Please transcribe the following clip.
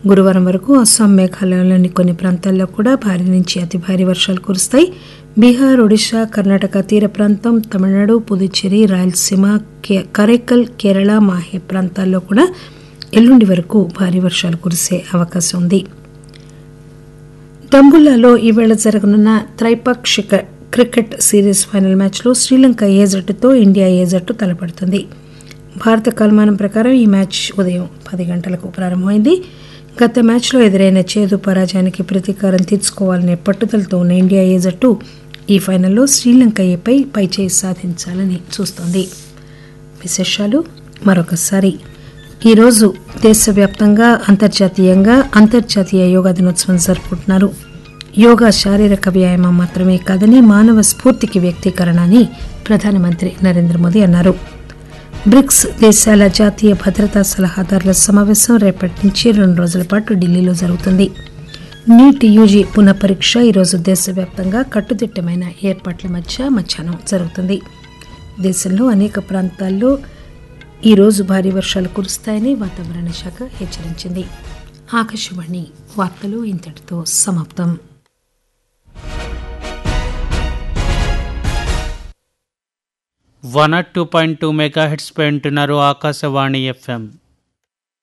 గురువారం వరకు అస్సాం, మేఘాలయలోని కొన్ని ప్రాంతాల్లో కూడా భారీ నుంచి అతి భారీ వర్షాలు కురుస్తాయి. బీహార్, ఒడిశా, కర్ణాటక తీర ప్రాంతం, తమిళనాడు, పుదుచ్చేరి, రాయలసీమ, కరైకల్, కేరళ, మాహే ప్రాంతాల్లో కూడా ఎల్లుండి వరకు భారీ వర్షాలు కురిసే అవకాశం ఉంది. దంబుల్లాలో ఈవేళ జరగనున్న త్రైపాక్షిక క్రికెట్ సిరీస్ ఫైనల్ మ్యాచ్లో శ్రీలంక ఏ జట్టుతో ఇండియా ఏ జట్టు తలపడుతుంది. భారత కాలమానం ప్రకారం ఈ మ్యాచ్ ఉదయం 10 గంటలకు ప్రారంభమైంది. గత మ్యాచ్లో ఎదురైన చేదు పరాజయానికి ప్రతీకారం తీర్చుకోవాలనే పట్టుదలతో ఉన్న ఇండియా ఏ జట్టు ఈ ఫైనల్లో శ్రీలంక ఏపై పైచేయి సాధించాలని చూస్తోంది. విశేషాలు మరొకసారి. ఈరోజు దేశవ్యాప్తంగా అంతర్జాతీయ యోగా దినోత్సవం జరుపుకుంటున్నారు. యోగా శారీరక వ్యాయామం మాత్రమే కాదని మానవ స్ఫూర్తికి వ్యక్తీకరణ అని ప్రధానమంత్రి నరేంద్ర మోదీ అన్నారు. బ్రిక్స్ దేశాల జాతీయ భద్రతా సలహాదారుల సమావేశం రేపటి నుంచి 2 రోజుల పాటు ఢిల్లీలో జరుగుతుంది. నీట్ యూజీ పునఃపరీక్ష ఈరోజు దేశవ్యాప్తంగా కట్టుదిట్టమైన ఏర్పాట్ల మధ్య మధ్యాహ్నం జరుగుతుంది. దేశంలో అనేక ప్రాంతాల్లో ఈరోజు భారీ వర్షాలు కురుస్తాయని వాతావరణ శాఖ హెచ్చరించింది. ఆకాశవాణి వార్తలు ఇంతటితో సమాప్తం. 102.2 మెగాహెర్ట్జ్ పై ఉంటున్నారు ఆకాశవాణి FM.